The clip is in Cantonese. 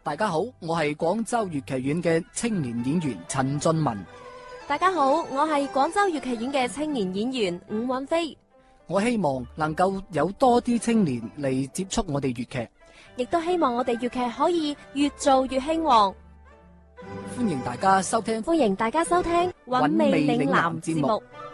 大家好，我係廣州粵劇院嘅青年演員陳俊文。 大家好，我係廣州粵劇院嘅青年演員伍允飛。 我希望能夠有多啲青年嚟接觸我哋粵劇， 亦都希望我哋粵劇可以越做越興旺。 歡迎大家收聽 《韻味嶺南》節目。